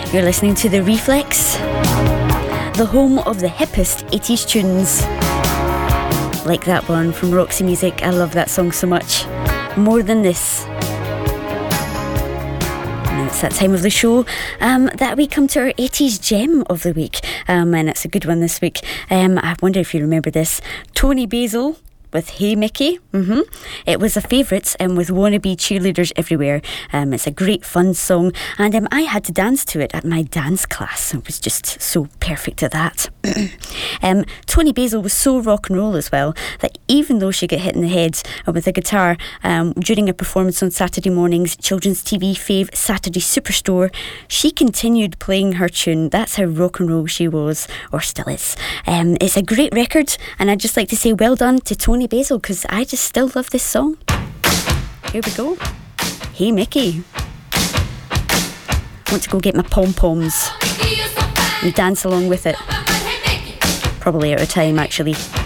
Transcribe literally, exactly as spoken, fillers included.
You're listening to The Reflex, the home of the hippest eighties tunes. Like that one from Roxy Music. I love that song so much. More Than This. Now it's that time of the show um, that we come to our eighties gem of the week. Um, and it's a good one this week. Um, I wonder if you remember this. Toni Basil with Hey Mickey. Mm-hmm. It was a favourite um, with wannabe cheerleaders everywhere. Um, it's a great fun song, and um, I had to dance to it at my dance class. I was just so perfect at that. um, Toni Basil was so rock and roll as well that even though she got hit in the head with a guitar um, during a performance on Saturday morning's children's T V fave Saturday Superstore, she continued playing her tune. That's how rock and roll she was, or still is. Um, it's a great record, and I'd just like to say well done to Toni Basil, because I just still love this song. Here we go. Hey Mickey. I want to go get my pom-poms and dance along with it. Probably out of time, actually.